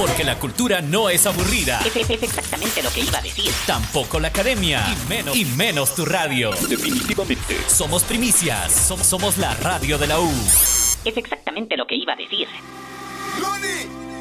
Porque la cultura no es aburrida. Es exactamente lo que iba a decir. Tampoco la academia. Y menos tu radio. Definitivamente. Somos primicias. Somos la radio de la U. Es exactamente lo que iba a decir. ¡Loni!